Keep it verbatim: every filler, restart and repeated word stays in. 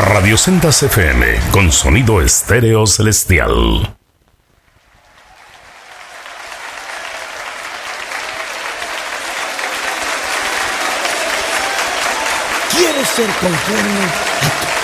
Radio Sendas F M, con sonido estéreo celestial. ¿Quieres ser conforme a tu